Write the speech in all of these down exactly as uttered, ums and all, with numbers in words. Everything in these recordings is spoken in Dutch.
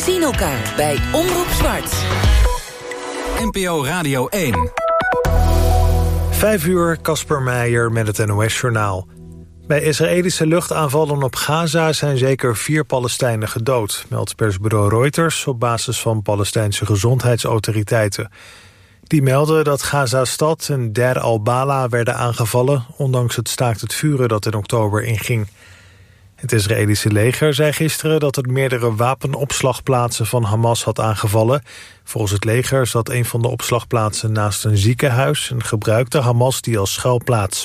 zien elkaar bij Omroep Zwart. N P O Radio één. Vijf uur, Casper Meijer met het N O S-journaal. Bij Israëlische luchtaanvallen op Gaza zijn zeker vier Palestijnen gedood, meldt persbureau Reuters op basis van Palestijnse gezondheidsautoriteiten. Die melden dat Gaza-stad en Der al-Bala werden aangevallen, ondanks het staakt het vuren dat in oktober inging. Het Israëlische leger zei gisteren dat het meerdere wapenopslagplaatsen van Hamas had aangevallen. Volgens het leger zat een van de opslagplaatsen naast een ziekenhuis en gebruikte Hamas die als schuilplaats.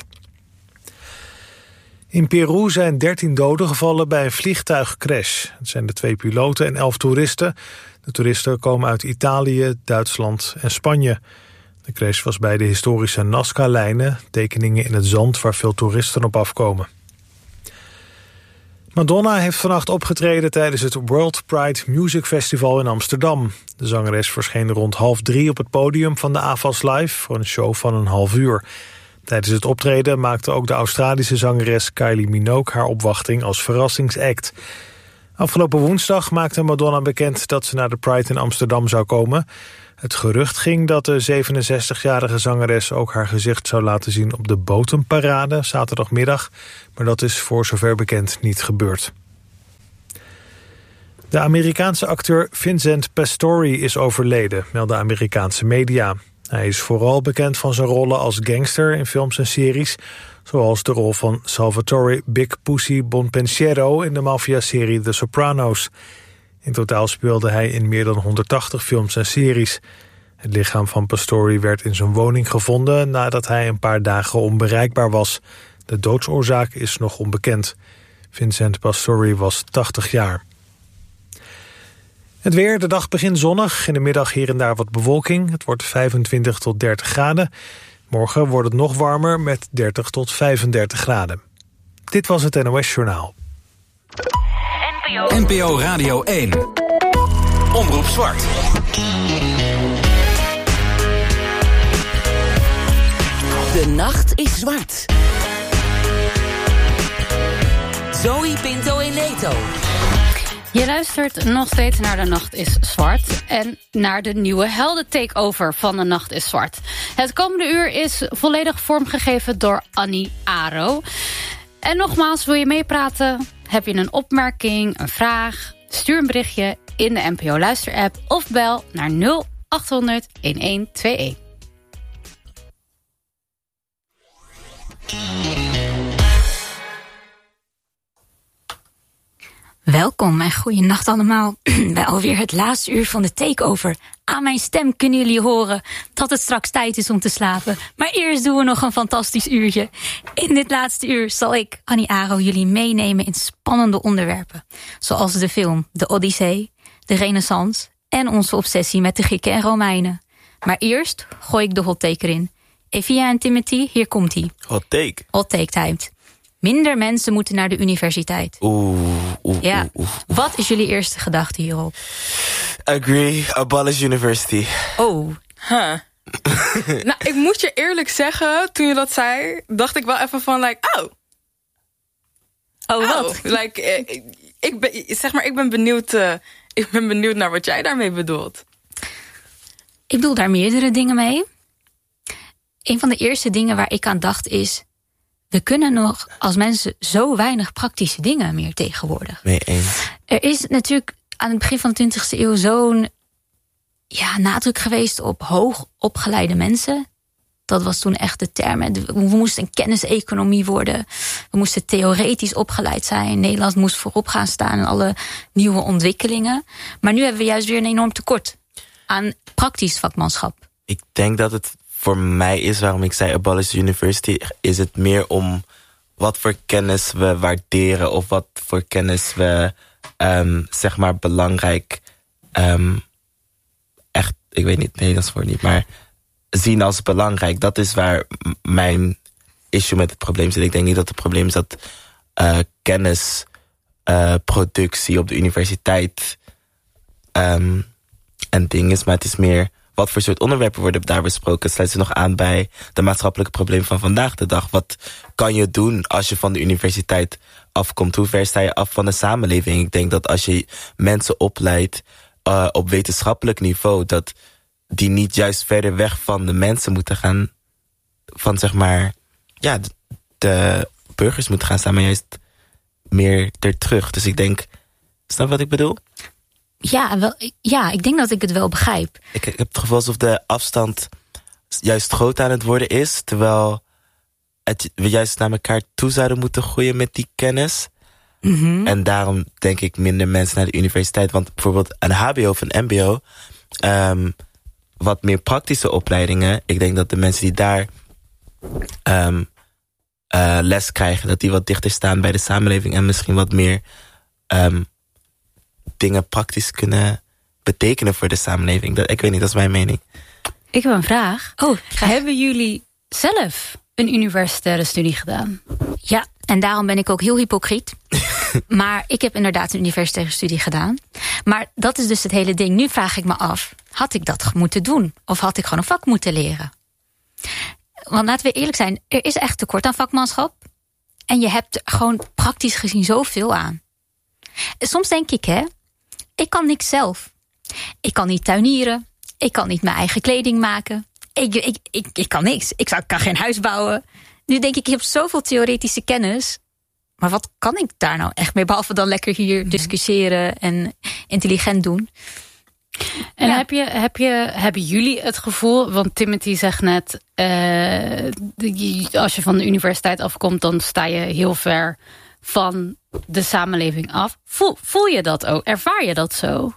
In Peru zijn dertien doden gevallen bij een vliegtuigcrash. Het zijn de twee piloten en elf toeristen. De toeristen komen uit Italië, Duitsland en Spanje. De crash was bij de historische Nazca-lijnen, tekeningen in het zand waar veel toeristen op afkomen. Madonna heeft vannacht opgetreden tijdens het World Pride Music Festival in Amsterdam. De zangeres verscheen rond half drie op het podium van de A F A S Live voor een show van een half uur. Tijdens het optreden maakte ook de Australische zangeres Kylie Minogue haar opwachting als verrassingsact. Afgelopen woensdag maakte Madonna bekend dat ze naar de Pride in Amsterdam zou komen. Het gerucht ging dat de zevenenzestigjarige zangeres ook haar gezicht zou laten zien op de Botenparade zaterdagmiddag, maar dat is voor zover bekend niet gebeurd. De Amerikaanse acteur Vincent Pastore is overleden, melden Amerikaanse media. Hij is vooral bekend van zijn rollen als gangster in films en series, zoals de rol van Salvatore Big Pussy Bonpensiero in de maffia-serie The Sopranos. In totaal speelde hij in meer dan honderdtachtig films en series. Het lichaam van Pastore werd in zijn woning gevonden nadat hij een paar dagen onbereikbaar was. De doodsoorzaak is nog onbekend. Vincent Pastore was tachtig jaar. Het weer, de dag begint zonnig. In de middag hier en daar wat bewolking. Het wordt vijfentwintig tot dertig graden. Morgen wordt het nog warmer met dertig tot vijfendertig graden. Dit was het N O S-journaal. N P O Radio één. Omroep Zwart. De nacht is zwart. Zoe Pinto in Leto. Je luistert nog steeds naar De Nacht is Zwart en naar de nieuwe helden-takeover van De Nacht is Zwart. Het komende uur is volledig vormgegeven door Annie Aro. En nogmaals, wil je meepraten? Heb je een opmerking, een vraag? Stuur een berichtje in de N P O Luister-app of bel naar nul acht honderd elf twee een. Welkom en goeienacht allemaal bij alweer het laatste uur van de takeover. Aan mijn stem kunnen jullie horen dat het straks tijd is om te slapen. Maar eerst doen we nog een fantastisch uurtje. In dit laatste uur zal ik, Annie Aro, jullie meenemen in spannende onderwerpen. Zoals de film De Odyssee, de Renaissance en onze obsessie met de Grieken en Romeinen. Maar eerst gooi ik de hot take erin. Evia en Timothy, hier komt-ie. Hot take? Hot take time. Minder mensen moeten naar de universiteit. Oeh, oeh, ja. oeh, oeh. Wat is jullie eerste gedachte hierop? Agree, abolish university. Oh. Huh. Nou, ik moet je eerlijk zeggen, toen je dat zei, dacht ik wel even van, like, oh. Oh, wat? Oh, like, ik, ik ben, zeg maar, ik ben benieuwd, uh, ik ben benieuwd naar wat jij daarmee bedoelt. Ik bedoel daar meerdere dingen mee. Een van de eerste dingen waar ik aan dacht is, we kunnen nog als mensen zo weinig praktische dingen meer tegenwoordig. Mee eens. Er is natuurlijk aan het begin van de twintigste eeuw zo'n ja, nadruk geweest op hoog opgeleide mensen. Dat was toen echt de term. We moesten een kenniseconomie worden. We moesten theoretisch opgeleid zijn. Nederland moest voorop gaan staan in alle nieuwe ontwikkelingen. Maar nu hebben we juist weer een enorm tekort aan praktisch vakmanschap. Ik denk dat het voor mij is, waarom ik zei abolish university, is het meer om wat voor kennis we waarderen of wat voor kennis we um, zeg maar belangrijk um, echt, ik weet niet, nee dat is voor niet, maar zien als belangrijk. Dat is waar mijn issue met het probleem zit. Ik denk niet dat het probleem is dat uh, kennisproductie uh, op de universiteit um, een ding is, maar het is meer wat voor soort onderwerpen worden daar besproken. Sluit ze nog aan bij de maatschappelijke problemen van vandaag de dag. Wat kan je doen als je van de universiteit afkomt? Hoe ver sta je af van de samenleving? Ik denk dat als je mensen opleidt uh, op wetenschappelijk niveau, dat die niet juist verder weg van de mensen moeten gaan, van zeg maar, ja, de, de burgers moeten gaan staan, maar juist meer er terug. Dus ik denk, snap wat ik bedoel? Ja, wel, ja, ik denk dat ik het wel begrijp. Ik, ik heb het gevoel alsof de afstand juist groot aan het worden is, terwijl het, we juist naar elkaar toe zouden moeten groeien met die kennis. Mm-hmm. En daarom denk ik minder mensen naar de universiteit. Want bijvoorbeeld een H B O of een M B O, um, wat meer praktische opleidingen, ik denk dat de mensen die daar um, uh, les krijgen, dat die wat dichter staan bij de samenleving en misschien wat meer um, dingen praktisch kunnen betekenen voor de samenleving. Dat, ik weet niet, dat is mijn mening. Ik heb een vraag. Oh, hebben jullie zelf een universitaire studie gedaan? Ja, en daarom ben ik ook heel hypocriet. Maar ik heb inderdaad een universitaire studie gedaan. Maar dat is dus het hele ding. Nu vraag ik me af, had ik dat moeten doen? Of had ik gewoon een vak moeten leren? Want laten we eerlijk zijn, er is echt tekort aan vakmanschap. En je hebt er gewoon praktisch gezien zoveel aan. Soms denk ik, hè, ik kan niks zelf. Ik kan niet tuinieren. Ik kan niet mijn eigen kleding maken. Ik, ik, ik, ik kan niks. Ik zou, kan geen huis bouwen. Nu denk ik, ik heb zoveel theoretische kennis. Maar wat kan ik daar nou echt mee? Behalve dan lekker hier discussiëren en intelligent doen. En Ja. heb je, heb je, hebben jullie het gevoel, want Timothy zegt net, uh, als je van de universiteit afkomt, dan sta je heel ver van de samenleving af. Voel, voel je dat ook? Ervaar je dat zo?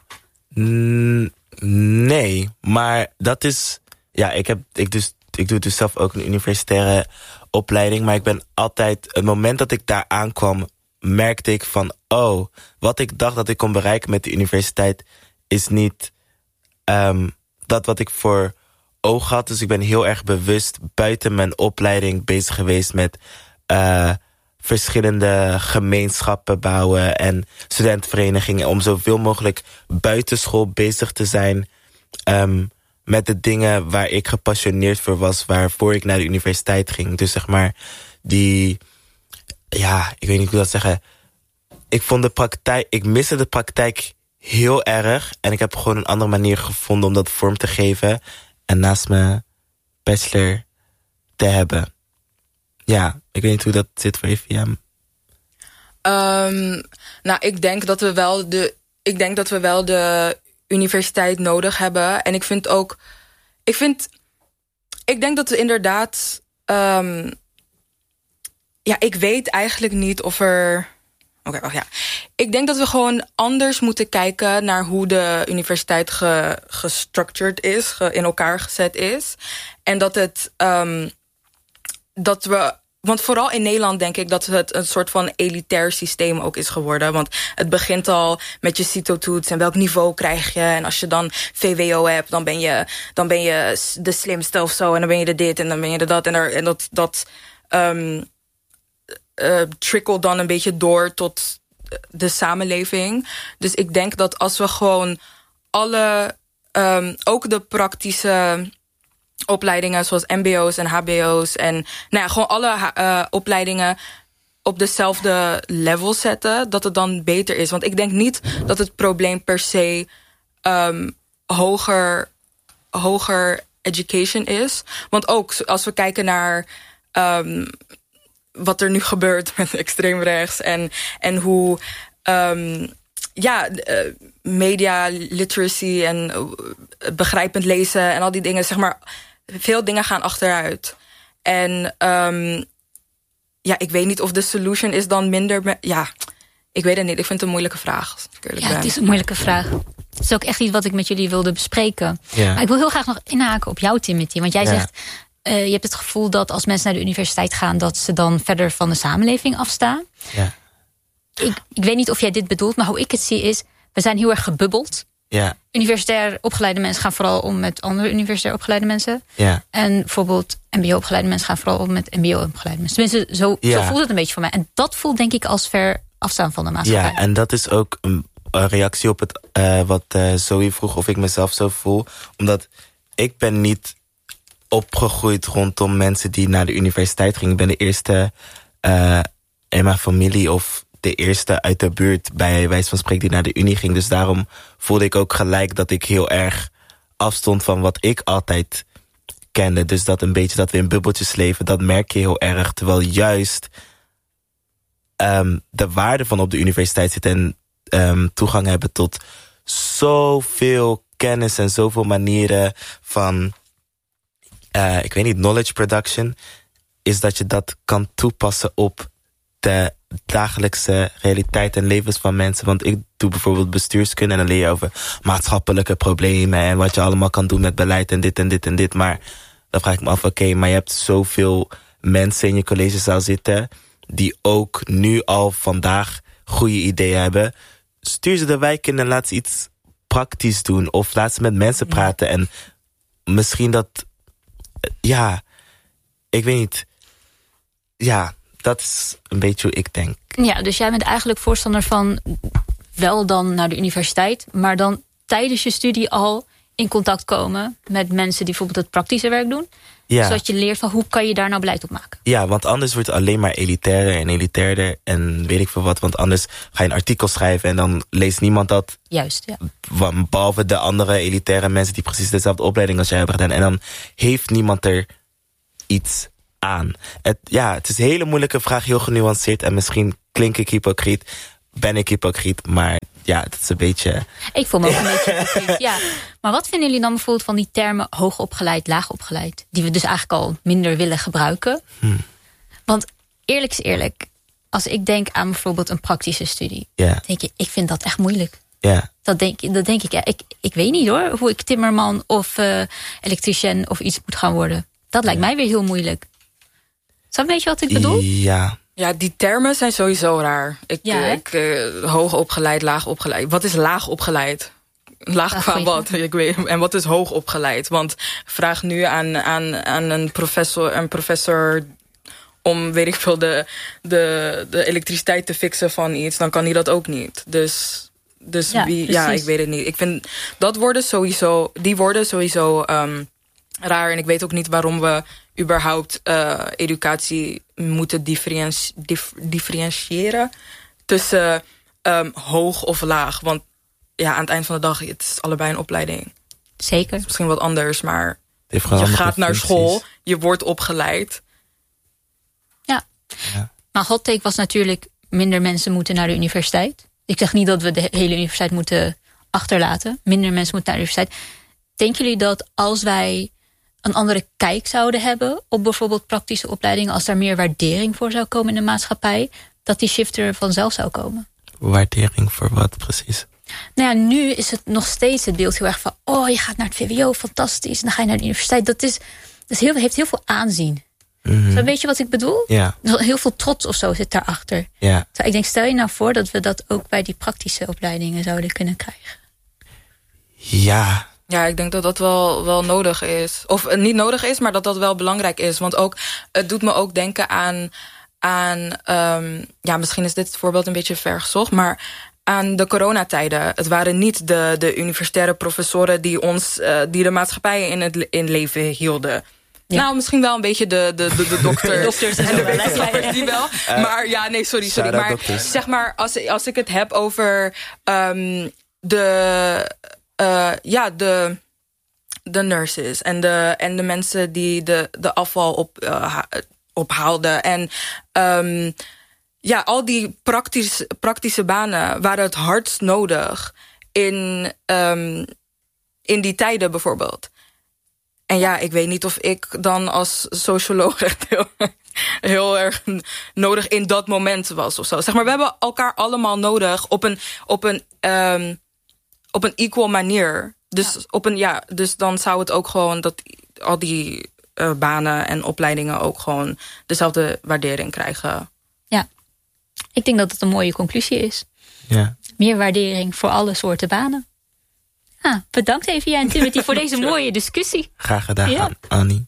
Mm, nee, maar dat is, ja, ik heb, ik dus, ik doe dus zelf ook een universitaire opleiding, maar ik ben altijd, het moment dat ik daar aankwam, merkte ik van, oh, wat ik dacht dat ik kon bereiken met de universiteit is niet um, dat wat ik voor ogen had. Dus ik ben heel erg bewust buiten mijn opleiding bezig geweest met uh, verschillende gemeenschappen bouwen en studentenverenigingen, om zoveel mogelijk buitenschool bezig te zijn um, met de dingen waar ik gepassioneerd voor was, waarvoor ik naar de universiteit ging. Dus zeg maar, die, ja, ik weet niet hoe dat zeggen. Ik vond de praktijk, ik miste de praktijk heel erg. En ik heb gewoon een andere manier gevonden om dat vorm te geven. En naast mijn bachelor te hebben. Ja, ik weet niet hoe dat zit voor Evie. Um, nou, ik denk dat we wel de, ik denk dat we wel de universiteit nodig hebben. En ik vind ook, ik vind, ik denk dat we inderdaad, um, ja, ik weet eigenlijk niet of er, oké, okay, oh ja. Ik denk dat we gewoon anders moeten kijken naar hoe de universiteit ge, gestructured is, ge, in elkaar gezet is. En dat het, um, dat we, want vooral in Nederland denk ik dat het een soort van elitair systeem ook is geworden. Want het begint al met je CITO-toets en welk niveau krijg je. En als je dan V W O hebt, dan ben je, dan ben je de slimste of zo. En dan ben je de dit en dan ben je de dat. En, er, en dat, dat um, uh, trickelt dan een beetje door tot de samenleving. Dus ik denk dat als we gewoon alle, um, ook de praktische opleidingen zoals M B O's en H B O's en nou ja, gewoon alle uh, opleidingen op dezelfde level zetten, dat het dan beter is. Want ik denk niet dat het probleem per se um, hoger, hoger education is. Want ook als we kijken naar um, wat er nu gebeurt met extreem rechts en, en hoe um, ja, uh, media literacy en uh, begrijpend lezen en al die dingen, zeg maar, veel dingen gaan achteruit. En um, ja, ik weet niet of de solution is dan minder. Me- ja, ik weet het niet. Ik vind het een moeilijke vraag. Als ik eerlijk Ja, ben. het is een moeilijke vraag. Het is ook echt iets wat ik met jullie wilde bespreken. Ja. Maar ik wil heel graag nog inhaken op jou, Timothy. Want jij Ja. zegt, uh, je hebt het gevoel dat als mensen naar de universiteit gaan, dat ze dan verder van de samenleving afstaan. Ja. Ik, ik weet niet of jij dit bedoelt, maar hoe ik het zie is, we zijn heel erg gebubbeld. Ja. Universitair opgeleide mensen gaan vooral om met andere universitair opgeleide mensen. Ja. En bijvoorbeeld M B O-opgeleide mensen gaan vooral om met M B O-opgeleide mensen. Tenminste, zo, Ja. zo voelt het een beetje voor mij. En dat voelt denk ik als ver afstaan van de maatschappij. Ja, en dat is ook een, een reactie op het uh, wat uh, Zoe vroeg of ik mezelf zo voel. Omdat ik ben niet opgegroeid rondom mensen die naar de universiteit gingen. Ik ben de eerste uh, in mijn familie of de eerste uit de buurt bij wijze van spreken die naar de Unie ging. Dus daarom voelde ik ook gelijk dat ik heel erg afstond van wat ik altijd kende. Dus dat een beetje dat we in bubbeltjes leven, dat merk je heel erg. Terwijl juist um, de waarde van op de universiteit zitten en um, toegang hebben tot zoveel kennis en zoveel manieren van, uh, ik weet niet, knowledge production, is dat je dat kan toepassen op de dagelijkse realiteit en levens van mensen. Want ik doe bijvoorbeeld bestuurskunde en dan leer je over maatschappelijke problemen en wat je allemaal kan doen met beleid en dit en dit en dit. Maar dan vraag ik me af, oké, okay, maar je hebt zoveel mensen in je collegezaal zitten die ook nu al vandaag goede ideeën hebben. Stuur ze de wijk in en laat ze iets praktisch doen. Of laat ze met mensen praten. En misschien dat, ja, ik weet niet. Ja, dat is een beetje hoe ik denk. Ja, dus jij bent eigenlijk voorstander van wel dan naar de universiteit, maar dan tijdens je studie al in contact komen met mensen die bijvoorbeeld het praktische werk doen. Ja. Zodat je leert van hoe kan je daar nou beleid op maken. Ja, want anders wordt het alleen maar elitairder en elitairder en weet ik veel wat. Want anders ga je een artikel schrijven en dan leest niemand dat. Juist, ja. Behalve de andere elitaire mensen die precies dezelfde opleiding als jij hebben gedaan. En dan heeft niemand er iets aan. Het, ja, het is een hele moeilijke vraag, heel genuanceerd. En misschien klink ik hypocriet, ben ik hypocriet, maar ja, dat is een beetje. Ik voel me ook een beetje hypocriet, ja. Maar wat vinden jullie dan bijvoorbeeld van die termen hoogopgeleid, laagopgeleid? Die we dus eigenlijk al minder willen gebruiken. Hmm. Want eerlijk is eerlijk, als ik denk aan bijvoorbeeld een praktische studie, yeah. denk je, ik vind dat echt moeilijk. Yeah. Dat denk, dat denk ik, ja, ik, ik weet niet hoor, hoe ik timmerman of uh, elektricien of iets moet gaan worden. Dat lijkt yeah. mij weer heel moeilijk. Snap je weet je wat ik bedoel? Ja. Ja, die termen zijn sowieso raar. Ik, ja, ik uh, hoog opgeleid, laag opgeleid. Wat is laag opgeleid? Laag ja, qua wat? Ik weet, en wat is hoog opgeleid? Want vraag nu aan, aan, aan een professor, een professor om, weet ik veel, de, de, de elektriciteit te fixen van iets, dan kan hij dat ook niet. Dus, dus ja, wie, ja, ik weet het niet. Ik vind dat worden sowieso, die worden sowieso um, raar. En ik weet ook niet waarom we überhaupt uh, educatie moeten differenti- dif- differentiëren tussen um, hoog of laag. Want ja, aan het eind van de dag, het is allebei een opleiding. Zeker. Het is misschien wat anders, maar je gaat naar functies. school, je wordt opgeleid. Ja. ja. Maar hot take was natuurlijk, minder mensen moeten naar de universiteit. Ik zeg niet dat we de hele universiteit moeten achterlaten. Minder mensen moeten naar de universiteit. Denken jullie dat als wij een andere kijk zouden hebben op bijvoorbeeld praktische opleidingen, als daar meer waardering voor zou komen in de maatschappij, dat die shift er vanzelf zou komen? Waardering voor wat precies? Nou ja, nu is het nog steeds het beeld heel erg van, oh, je gaat naar het V W O, fantastisch, en dan ga je naar de universiteit. Dat is, dat is heel, heeft heel veel aanzien. Mm-hmm. Zo, weet je wat ik bedoel? Ja. Heel veel trots of zo zit daarachter. Ja. Dus ik denk, stel je nou voor dat we dat ook bij die praktische opleidingen zouden kunnen krijgen. Ja. Ja, ik denk dat dat wel, wel nodig is. Of uh, niet nodig is, maar dat dat wel belangrijk is. Want ook, het doet me ook denken aan, aan um, ja, misschien is dit het voorbeeld een beetje vergezocht, maar aan de coronatijden. Het waren niet de, de universitaire professoren die ons, uh, die de maatschappij in het in leven hielden. Ja. Nou, misschien wel een beetje de, de, de, de dokter. dokters en de wetenschappers, die wel. Uh, maar ja, nee, sorry, sorry. Maar dokters. Zeg maar, als, als ik het heb over um, de, uh, ja, de, de nurses en de, en de mensen die de, de afval op, uh, ophaalden. En um, ja, al die praktisch, praktische banen waren het hardst nodig in, um, in die tijden bijvoorbeeld. En ja, ik weet niet of ik dan als socioloog echt heel, heel erg nodig in dat moment was of zo. Zeg maar, we hebben elkaar allemaal nodig op een, op een, um, op een equal manier. Dus, ja. op een, ja, dus dan zou het ook gewoon dat al die uh, banen en opleidingen ook gewoon dezelfde waardering krijgen. Ja, ik denk dat het een mooie conclusie is. Ja. Meer waardering voor alle soorten banen. Ah, bedankt Evia en Timothy voor deze mooie discussie. Graag gedaan, ja. Annie.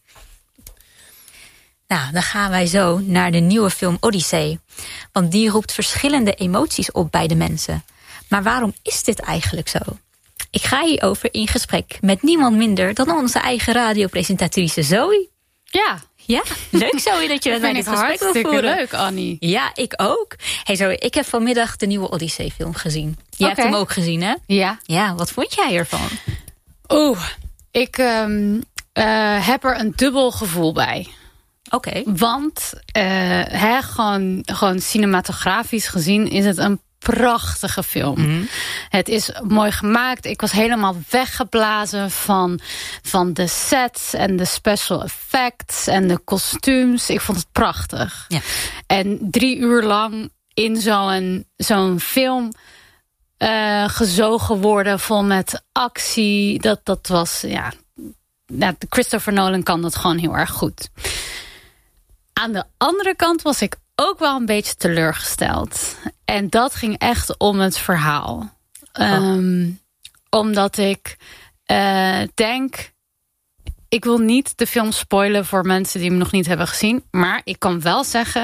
Nou, dan gaan wij zo naar de nieuwe film Odyssee. Want die roept verschillende emoties op bij de mensen. Maar waarom is dit eigenlijk zo? Ik ga hierover in gesprek met niemand minder dan onze eigen radiopresentatrice Zoe. Ja. Ja, leuk Zoe dat je met mij vind dit ik gesprek wil hartstikke voeren. leuk, Annie. Ja, ik ook. Hey Zoe, ik heb vanmiddag de nieuwe Odyssee-film gezien. Je Oké. hebt hem ook gezien, hè? Ja. Ja, wat vond jij ervan? Oeh, ik um, uh, heb er een dubbel gevoel bij. Oké. Okay. Want uh, hè, gewoon, gewoon cinematografisch gezien is het een prachtige film. Mm-hmm. Het is mooi gemaakt. Ik was helemaal weggeblazen van, van de sets en de special effects en de kostuums. Ik vond het prachtig. Ja. En drie uur lang in zo'n, zo'n film uh, gezogen worden vol met actie. Dat, dat was, ja... ja, Christopher Nolan kan dat gewoon heel erg goed. Aan de andere kant was ik ook wel een beetje teleurgesteld. En dat ging echt om het verhaal. Oh. Um, omdat ik uh, denk... Ik wil niet de film spoilen voor mensen die hem nog niet hebben gezien. Maar ik kan wel zeggen...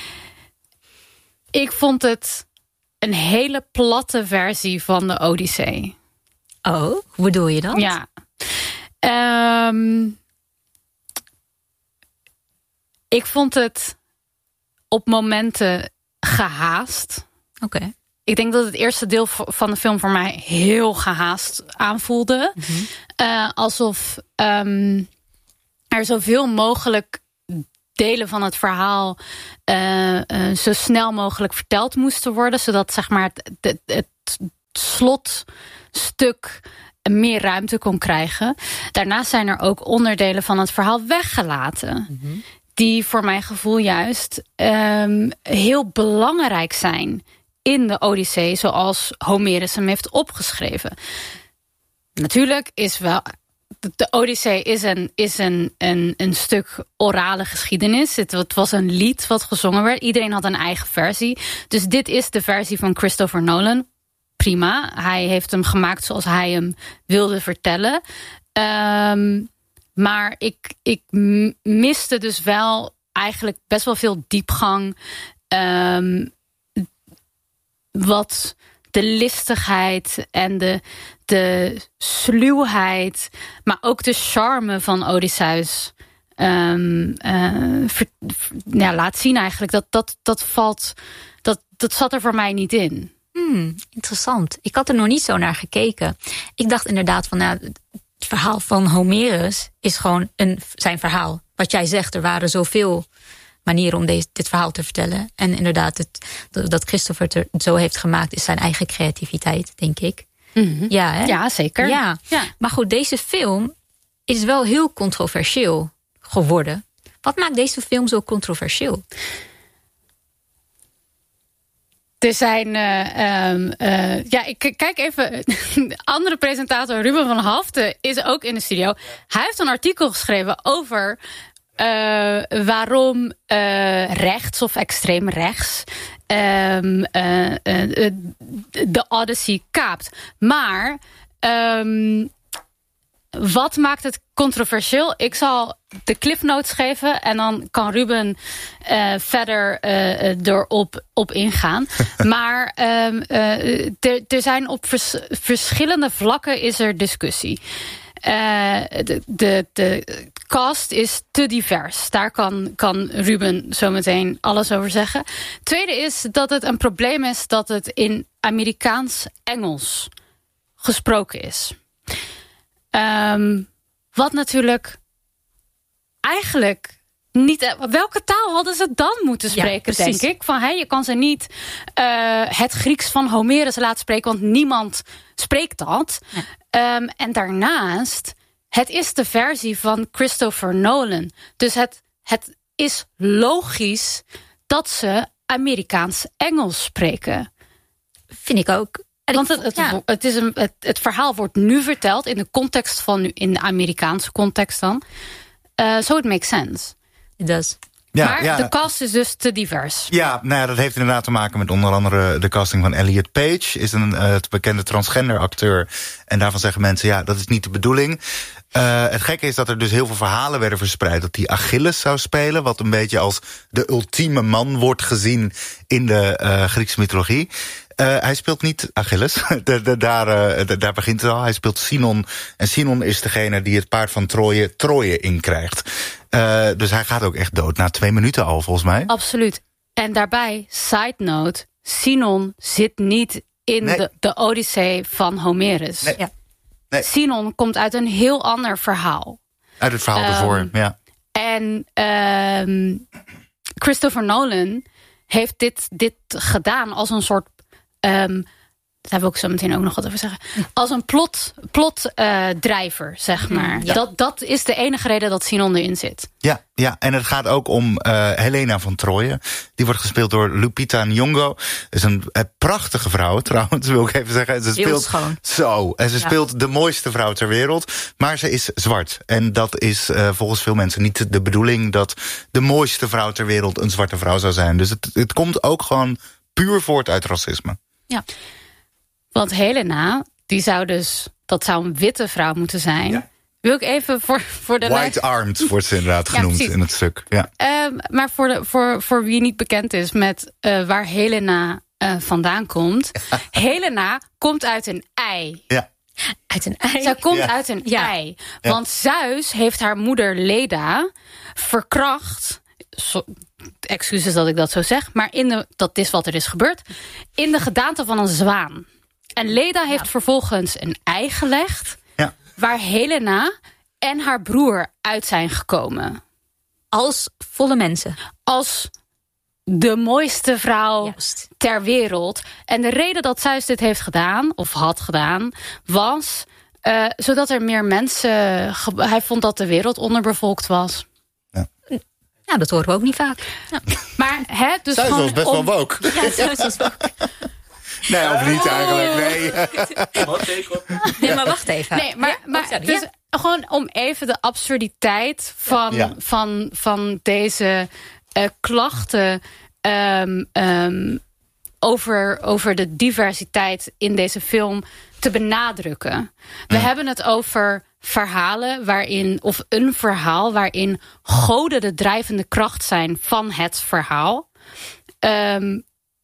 Ik vond het een hele platte versie van de Odyssee. Oh, hoe bedoel je dat? Ja. Um, ik vond het op momenten gehaast. Oké. Okay. Ik denk dat het eerste deel van de film voor mij heel gehaast aanvoelde. Mm-hmm. Uh, alsof um, er zoveel mogelijk delen van het verhaal uh, uh, zo snel mogelijk verteld moesten worden. Zodat zeg maar het, het, het slotstuk meer ruimte kon krijgen. Daarnaast zijn er ook onderdelen van het verhaal weggelaten. Mm-hmm. Die voor mijn gevoel juist um, heel belangrijk zijn in de Odyssee, zoals Homerus hem heeft opgeschreven. Natuurlijk is wel... De Odyssee is een, is een, een, een stuk orale geschiedenis. Het, het was een lied wat gezongen werd. Iedereen had een eigen versie. Dus dit is de versie van Christopher Nolan. Prima. Hij heeft hem gemaakt zoals hij hem wilde vertellen. Um, maar ik, ik miste dus wel eigenlijk best wel veel diepgang. Um, wat de listigheid en de, de sluwheid, maar ook de charme van Odysseus um, uh, ver, ver, ja, laat zien eigenlijk. Dat, dat, dat valt, dat, dat zat er voor mij niet in. Hmm, interessant. Ik had er nog niet zo naar gekeken. Ik dacht inderdaad van, nou, het verhaal van Homerus is gewoon een, zijn verhaal. Wat jij zegt, er waren zoveel manieren om deze, dit verhaal te vertellen. En inderdaad, het, dat Christopher het, er, het zo heeft gemaakt is zijn eigen creativiteit, denk ik. Mm-hmm. Ja, hè? Ja, zeker. Ja. Ja. Maar goed, deze film is wel heel controversieel geworden. Wat maakt deze film zo controversieel? Er zijn, uh, um, uh, ja, ik kijk even, de andere presentator Ruben van Haften is ook in de studio. Hij heeft een artikel geschreven over uh, waarom uh, rechts of extreem rechts um, uh, uh, de Odyssey kaapt. Maar um, wat maakt het controversieel? Ik zal de cliff notes geven en dan kan Ruben uh, verder uh, erop op ingaan. Maar um, uh, er zijn op vers, verschillende vlakken is er discussie. Uh, de, de, de cast is te divers. Daar kan, kan Ruben zo meteen alles over zeggen. Tweede is dat het een probleem is dat het in Amerikaans-Engels gesproken is. Um, wat natuurlijk eigenlijk niet... Welke taal hadden ze dan moeten spreken, ja, denk ik? Van, hey, je kan ze niet uh, het Grieks van Homerus laten spreken, want niemand spreekt dat. Ja. Um, en daarnaast, het is de versie van Christopher Nolan. Dus het, het is logisch dat ze Amerikaans-Engels spreken. Vind ik ook. En Want het, het, ja. het, is een, het, het verhaal wordt nu verteld in de context van nu, in de Amerikaanse context dan. Uh, so it makes sense. It does. Ja, maar ja. de cast is dus te divers. Ja, nou ja, dat heeft inderdaad te maken met onder andere de casting van Elliot Page. Is een uh, bekende transgender acteur. En daarvan zeggen mensen, ja, dat is niet de bedoeling. Uh, het gekke is dat er dus heel veel verhalen werden verspreid dat hij Achilles zou spelen, wat een beetje als de ultieme man wordt gezien in de uh, Griekse mythologie. Uh, hij speelt niet Achilles, de, de, daar, uh, de, daar begint het al. Hij speelt Sinon. En Sinon is degene die het paard van Troje, Troje inkrijgt. Uh, dus hij gaat ook echt dood, na twee minuten al volgens mij. Absoluut. En daarbij, side note, Sinon zit niet in nee. de, de Odyssee van Homerus. Nee. Ja. Nee. Sinon komt uit een heel ander verhaal. Uit het verhaal um, ervoor, ja. En um, Christopher Nolan heeft dit, dit gedaan als een soort... Um, daar wil ik zo meteen ook nog wat over zeggen. Als een plot, plot uh, drijver, zeg maar. Ja. Dat, dat is de enige reden dat Sinon erin zit. Ja, ja, en het gaat ook om uh, Helena van Troje. Die wordt gespeeld door Lupita Nyong'o. Dat is een, een prachtige vrouw, trouwens, wil ik even zeggen. Ze speelt heel schoon. Zo. En ze ja. speelt de mooiste vrouw ter wereld. Maar ze is zwart. En dat is uh, volgens veel mensen niet de bedoeling... dat de mooiste vrouw ter wereld een zwarte vrouw zou zijn. Dus het, het komt ook gewoon puur voort uit racisme. Ja. Want Helena, die zou dus... dat zou een witte vrouw moeten zijn. Ja. Wil ik even voor, voor de... White-armed wordt ze inderdaad genoemd ja, in het stuk. Ja. Uh, maar voor, de, voor, voor wie niet bekend is met uh, waar Helena uh, vandaan komt... Ja. Helena komt uit een ei. Ja. Uit een ei? Zij komt ja. uit een ja. ei. Want ja. Zeus heeft haar moeder Leda verkracht... So, excuses dat ik dat zo zeg... maar in de, dat is wat er is gebeurd... in de gedaante van een zwaan. En Leda heeft ja. vervolgens een ei gelegd... Ja. waar Helena en haar broer uit zijn gekomen. Als volle mensen. Als de mooiste vrouw Juist. ter wereld. En de reden dat Zeus dit heeft gedaan, of had gedaan... was uh, zodat er meer mensen... Hij vond dat de wereld onderbevolkt was. Ja, ja dat horen we ook niet vaak. Ja. Maar, hè, dus Zeus was best om... wel woke. Ja, Zeus was woke. Nee, of niet eigenlijk, nee. Nee, maar wacht even. Nee, maar, ja, maar dus ja. gewoon om even de absurditeit van, ja. van, van deze uh, klachten... Um, um, over, over de diversiteit in deze film te benadrukken. We hm. hebben het over verhalen waarin... of een verhaal waarin goden de drijvende kracht zijn van het verhaal... Um,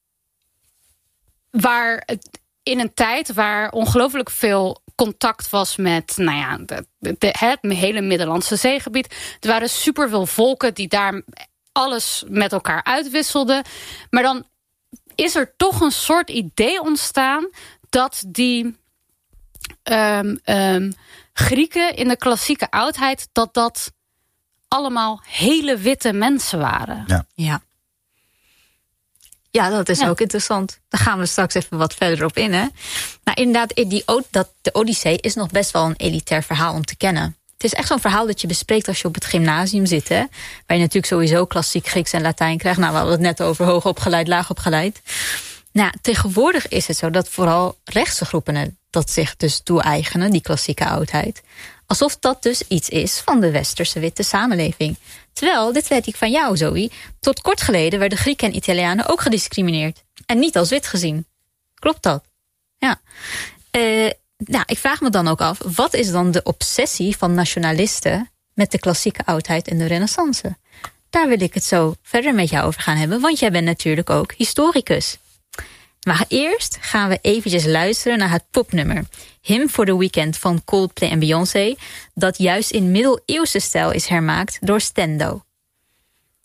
Waar in een tijd waar ongelooflijk veel contact was met nou ja, de, de, het hele Middellandse zeegebied. Er waren superveel volken die daar alles met elkaar uitwisselden. Maar dan is er toch een soort idee ontstaan dat die um, um, Grieken in de klassieke oudheid... dat dat allemaal hele witte mensen waren. Ja. Ja. Ja, dat is ja. ook interessant. Daar gaan we straks even wat verder op in. Hè? Nou, inderdaad, die, dat, de Odyssee is nog best wel een elitair verhaal om te kennen. Het is echt zo'n verhaal dat je bespreekt als je op het gymnasium zit. Hè? Waar je natuurlijk sowieso klassiek Grieks en Latijn krijgt. Nou, we hadden het net over hoog opgeleid, laag opgeleid. Nou, tegenwoordig is het zo dat vooral rechtse groepen dat zich dus toe-eigenen, die klassieke oudheid. Alsof dat dus iets is van de westerse witte samenleving. Terwijl, dit weet ik van jou, Zoe, tot kort geleden werden Grieken en Italianen ook gediscrimineerd. En niet als wit gezien. Klopt dat? Ja. Uh, nou, ik vraag me dan ook af, wat is dan de obsessie van nationalisten met de klassieke oudheid en de Renaissance? Daar wil ik het zo verder met jou over gaan hebben, want jij bent natuurlijk ook historicus. Maar eerst gaan we eventjes luisteren naar het popnummer Hymn for the Weekend van Coldplay en Beyoncé, dat juist in middeleeuwse stijl is hermaakt door Stendo.